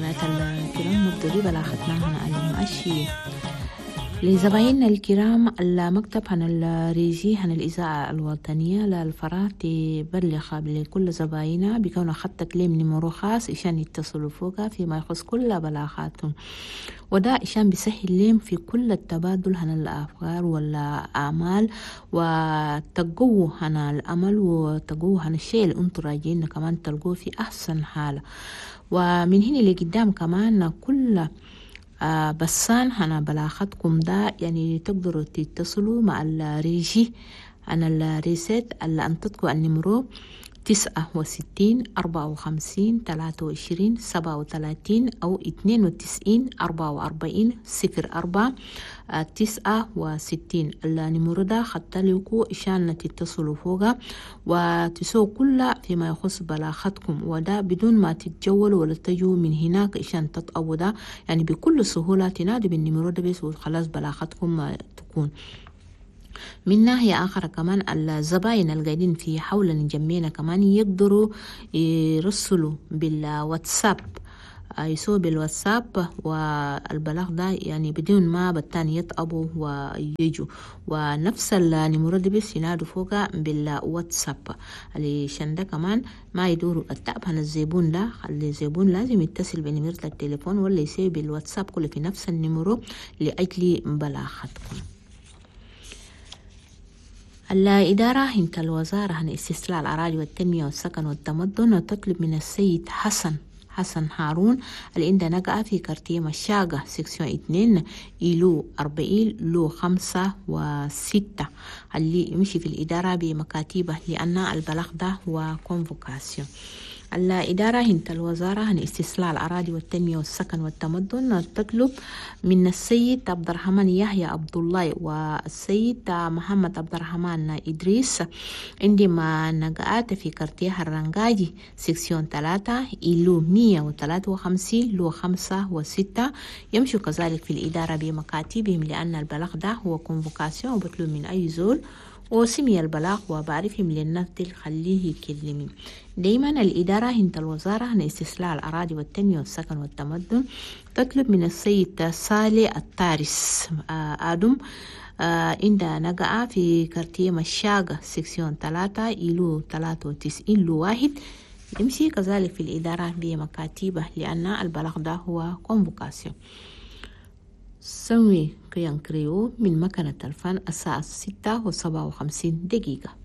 مستمعاتنا الكرام نبدأ ببلاغتنا عن المؤشر لزبايننا الكرام. المكتب عن الريجي عن الإذاعة الوطنية للفرح تبلغ لكل زباينها بكون خط تكليم نمرو خاص عشان يتصلوا فوقها فيما يخص كل بلاغاتهم، وده عشان بيسهل لهم في كل التبادل عن الأفكار والأعمال وتقووا عن الأمل وتقووا عن الشيء اللي انتوا راجعين كمان تلقوه في أحسن حالة. ومن هنا لقدام كمان كل بسان عن بلاغتكم ده يعني تقدروا تتصلوا مع الريجي عن الريسيت اللي أنتطقوا النمرو 69 54 23 37 أو 92 44 04 69. النمرو ده خدت لكم عشان تتصلوا فوقها وتسووا كل فيما يخص بلاغتكم، وده بدون ما تتجولوا ولا تجوا من هناك عشان تطقوا ده، يعني بكل سهولة تنادوا بالنمرو ده بس وخلاص بلاغتكم تكون. من ناحية آخر كمان الزباين القاعدين في حولنا جنبينا كمان يقدروا يرسلوا بالواتساب، يسووا بالواتساب والبلاغ ده يعني بدون ما بالتاني يطقبوا ويجوا، ونفس النمرو ده بس ينادوا فوقها بالواتساب علشان ده كمان ما يدوروا التعب عن الزبون ده. الزبون لازم يتصل بنمرة التليفون ولا يسوي بالواتساب كله في نفس النمرو لأجل بلاغتكم. الإدارة هنت الوزارة عن استسلاء الأراضي والتنمية والسكن والتمدن تطلب من السيد حسن هارون اللي عنده نقعة في كارتيه مشاقة سكسيون 2 إيلو 40 لو 5 و6 اللي يمشي في الإدارة بمكاتبه لأن البلاغ ده هو كونفوكاسيون. الإدارة هنت الوزارة عن استسلاء الأراضي والتنمية والسكن والتمدن تطلب من السيد عبد الرحمن يحيى عبد الله والسيد محمد عبد الرحمن إدريس عندما نقعات في كارتيه الرنجاجي سكسيون 3 إلو 153 لو 5 و6 يمشوا كذلك في الإدارة بمكاتبهم لأن البلاغ ده هو كونفوكاسيون وبطلب من أي زول وسمي البلاغ وبعرفهم للناس خليه يكلمين. دايما الإدارة هنت الوزارة عن استسلاء الأراضي والتنمية والسكن والتمدن تطلب من السيد صالح التارس آدم عند نقعة في كارتيه مشاقة سكسيون 3 إلو 93 لو 1 يمشي كذلك في الإدارة بمكاتبه لأن البلاغ ده هو كونفوكاسيون. سوي كيان كريو من مكنة الفن الساعة 6:57.